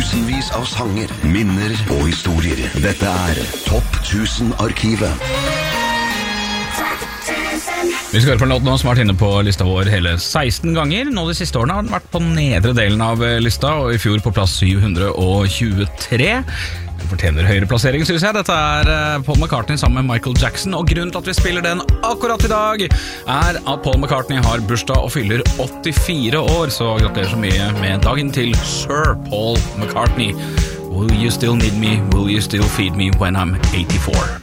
tusenvis av sanger, minner og historier. Dette Topp 1000-arkivet. Vi skal høre på en låt nå som har vært inne på lista vår hele 16 ganger. Nå de siste årene har den vært på nedre delen av lista, og i fjor på plass 723. Den fortjener høyere plassering, synes jeg. Dette Paul McCartney sammen med Michael Jackson, og grunnen til at vi spiller den akkurat i dag at Paul McCartney har bursdag og fyller 84 år, så gratulerer så mye med dagen til Sir Paul McCartney. Will you still need me? Will you still feed me when I'm 84?